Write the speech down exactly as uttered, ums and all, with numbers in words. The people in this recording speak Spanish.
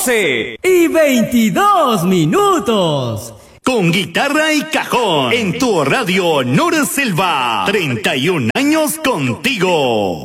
doce y veintidós minutos. Con guitarra y cajón, en tu radio Honor Selva, treinta y un años contigo.